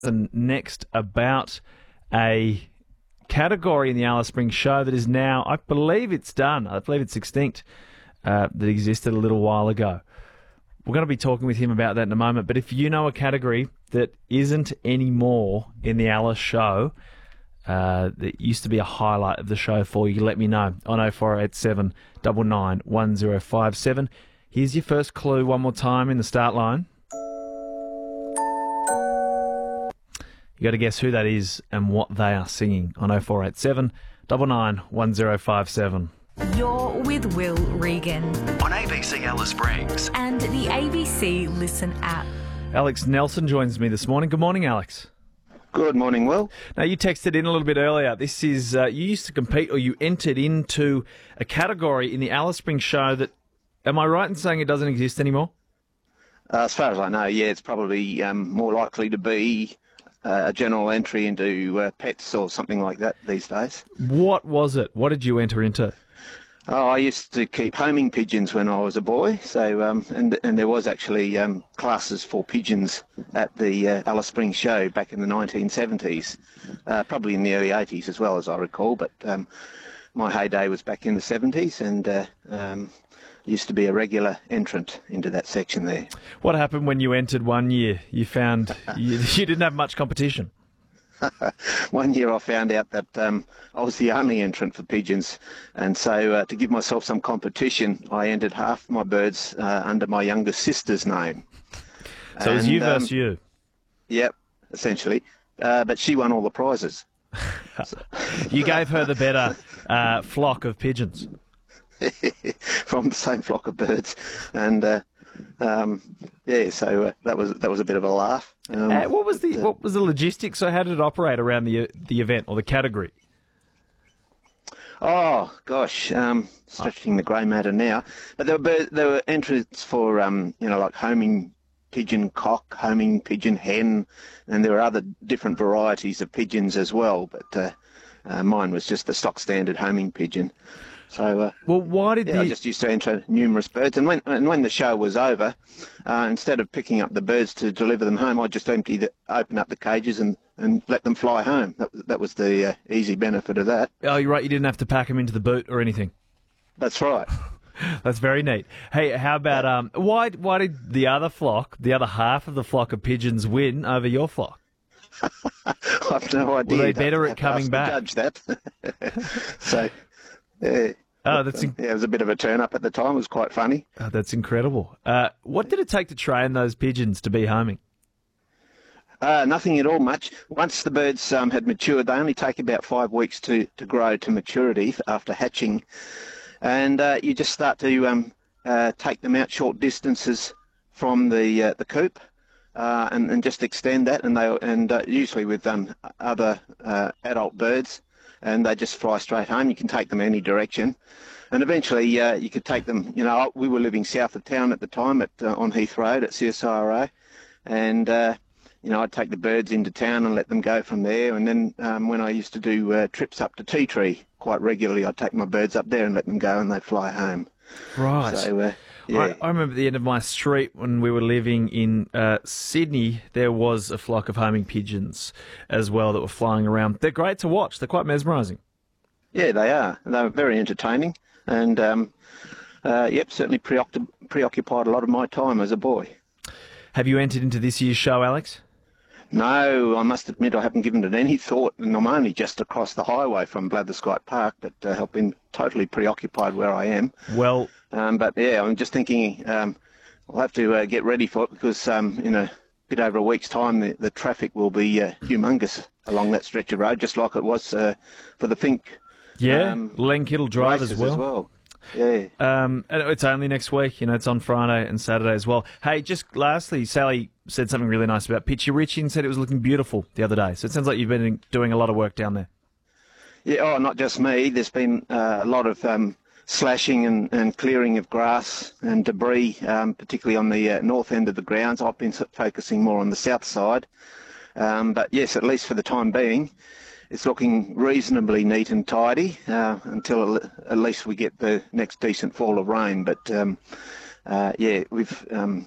And next about a category in the Alice Springs show that is now, I believe it's done. I believe it's extinct, that existed a little while ago. We're going to be talking with him about that in a moment. But if you know a category that isn't anymore in the Alice show, that used to be a highlight of the show for you, let me know on 0487 99 1057. Here's your first clue one more time in the start line. You got to guess who that is and what they are singing on 0487 99 1057. You're with Will Regan on ABC Alice Springs and the ABC Listen app. Alex Nelson joins me this morning. Good morning, Alex. Good morning, Will. Now, you texted in a little bit earlier. This is, you used to compete, or you entered into a category in the Alice Springs show that, am I right in saying it doesn't exist anymore? As far as I know, yeah, it's probably more likely to be a general entry into pets or something like that these days. What was it? What did you enter into? Oh, I used to keep homing pigeons when I was a boy, so and there was actually classes for pigeons at the Alice Springs show back in the 1970s, probably in the early 80s as well, as I recall, but my heyday was back in the 70s, and used to be a regular entrant into that section there. What happened when you entered one year? You found you didn't have much competition. One year I found out that I was the only entrant for pigeons, and so to give myself some competition, I entered half my birds under my younger sister's name. So it was you versus you? Yep, essentially. But she won all the prizes. You gave her the better flock of pigeons. From the same flock of birds, and so that was a bit of a laugh. What was the logistics? So how did it operate around the event or the category? Oh gosh, stretching the grey matter now. But there were entrants for like homing pigeon cock, homing pigeon hen, and there were other different varieties of pigeons as well. But mine was just the stock standard homing pigeon. So, why did I just used to enter numerous birds, and when the show was over, instead of picking up the birds to deliver them home, I just open up the cages and let them fly home. That was the easy benefit of that. Oh, you're right. You didn't have to pack them into the boot or anything. That's right. That's very neat. Hey, how about why did the other half of the flock of pigeons win over your flock? I've no idea. Were they better at coming back? Judge that. So. Yeah. Oh, it was a bit of a turn-up at the time. It was quite funny. Oh, that's incredible. What did it take to train those pigeons to be homing? Nothing at all much. Once the birds had matured, they only take about 5 weeks to grow to maturity after hatching. And you just start to take them out short distances from the coop and just extend that. And usually with other adult birds, and they just fly straight home. You can take them any direction. And eventually you could take them, we were living south of town at the time on Heath Road at CSIRO. And, I'd take the birds into town and let them go from there. And then when I used to do trips up to Tea Tree quite regularly, I'd take my birds up there and let them go and they'd fly home. Right. So, yeah. I remember at the end of my street when we were living in Sydney, there was a flock of homing pigeons as well that were flying around. They're great to watch. They're quite mesmerising. Yeah, they are. They were very entertaining and, certainly preoccupied a lot of my time as a boy. Have you entered into this year's show, Alex? No, I must admit I haven't given it any thought, and I'm only just across the highway from Blatherskite Park, but I've been totally preoccupied where I am. Well... but yeah, I'm just thinking I'll have to get ready for it because in a bit over a week's time the traffic will be humongous along that stretch of road, just like it was for the Fink. Yeah, Len Kittle Drive as well. Yeah. And it's only next week, it's on Friday and Saturday as well. Hey, just lastly, Sally said something really nice about Pitcher Ritchie and said it was looking beautiful the other day. So it sounds like you've been doing a lot of work down there. Yeah, not just me. There's been a lot of slashing and clearing of grass and debris, particularly on the north end of the grounds. I've been focusing more on the south side. But yes, at least for the time being, it's looking reasonably neat and tidy until at least we get the next decent fall of rain. But we've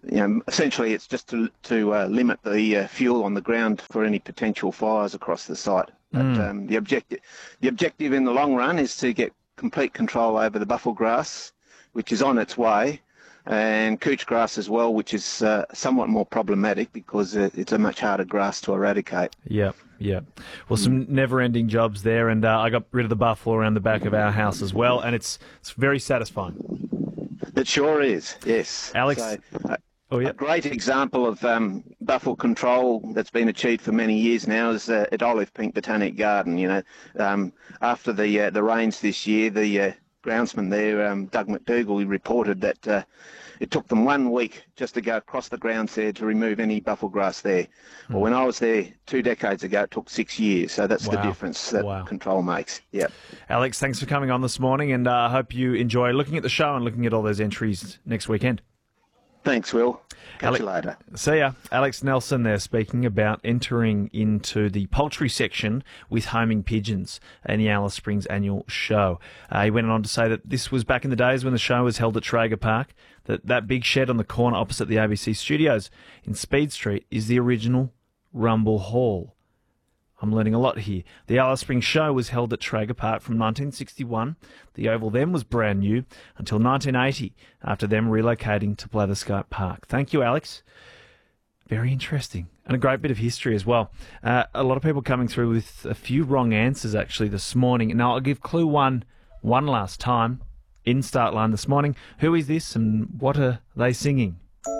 essentially it's just to limit the fuel on the ground for any potential fires across the site. But the objective in the long run is to get complete control over the buffel grass, which is on its way, and couch grass as well, which is somewhat more problematic because it's a much harder grass to eradicate. Yeah. Well, some never-ending jobs there, and I got rid of the buffalo around the back of our house as well, and it's very satisfying. It sure is, yes. Alex, A great example of buffel control that's been achieved for many years now is at Olive Pink Botanic Garden. After the rains this year, the groundsman there, Doug McDougall, he reported that it took them 1 week just to go across the grounds there to remove any buffel grass there. Well, when I was there 2 decades ago, it took 6 years. So that's the difference that control makes. Yeah. Alex, thanks for coming on this morning, and I hope you enjoy looking at the show and looking at all those entries next weekend. Thanks, Will. Catch you later. See ya. Alex Nelson there speaking about entering into the poultry section with homing pigeons in the Alice Springs annual show. He went on to say that this was back in the days when the show was held at Traeger Park, that big shed on the corner opposite the ABC studios in Speed Street is the original Rumble Hall. I'm learning a lot here. The Alice Springs show was held at Traeger Park from 1961. The oval then was brand new until 1980, after them relocating to Blatherskite Park. Thank you, Alex. Very interesting. And a great bit of history as well. A lot of people coming through with a few wrong answers, actually, this morning. Now, I'll give clue one last time in Start Line this morning. Who is this and what are they singing?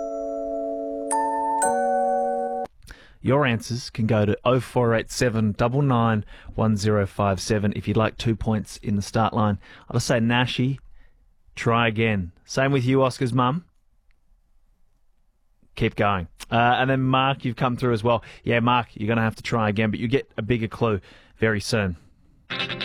Your answers can go to 0487 99 1057 if you'd like 2 points in the start line. I'll just say Nashi, try again. Same with you, Oscar's mum. Keep going. And then Mark, you've come through as well. Yeah, Mark, you're going to have to try again, but you get a bigger clue very soon.